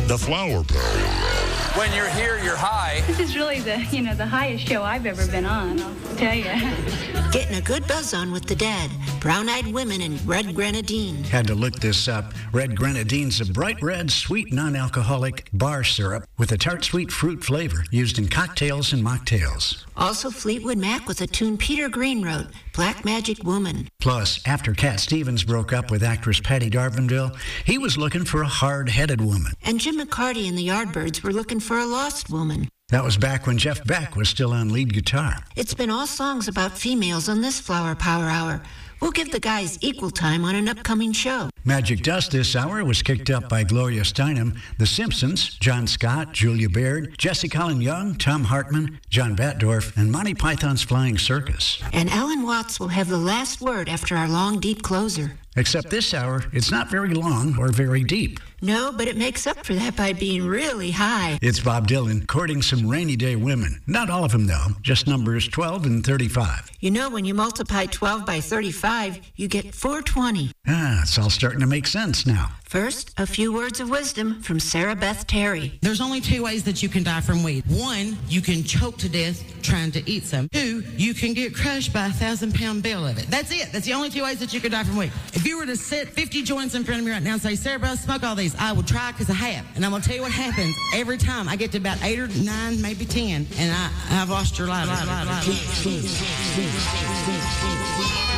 The Flower Power. When you're here, you're high. This is really the highest show I've ever been on, I'll tell you. Getting a good buzz on with the dad. Brown-eyed women and red grenadine. Had to look this up. Red grenadine's a bright red, sweet, non-alcoholic bar syrup with a tart sweet fruit flavor used in cocktails and mocktails. Also Fleetwood Mac with a tune Peter Green wrote, Black Magic Woman. Plus, after Cat Stevens broke up with actress Patty Darvinville, he was looking for a hard-headed woman. And Jim McCarty and the Yardbirds were looking for a lost woman. That was back when Jeff Beck was still on lead guitar. It's been all songs about females on this Flower Power Hour. We'll give the guys equal time on an upcoming show. Magic Dust this hour was kicked up by Gloria Steinem, The Simpsons, John Scott, Julia Baird, Jesse Colin Young, Tom Hartman, John Batdorf, and Monty Python's Flying Circus. And Alan Watts will have the last word after our long, deep closer. Except this hour, it's not very long or very deep. No, but it makes up for that by being really high. It's Bob Dylan courting some rainy day women. Not all of them, though. Just numbers 12 and 35. You know, when you multiply 12 by 35, you get 420. It's all starting to make sense now. First, a few words of wisdom from Sarah Beth Terry. There's only 2 ways that you can die from weed. 1, you can choke to death trying to eat some. 2, you can get crushed by a 1,000-pound bill of it. That's it. That's the only 2 ways that you can die from weed. If you were to set 50 joints in front of me right now and say, Sarah Beth, smoke all these, I would try because I have. And I'm going to tell you what happens every time. I get to about 8 or 9, maybe 10, and I've lost your life.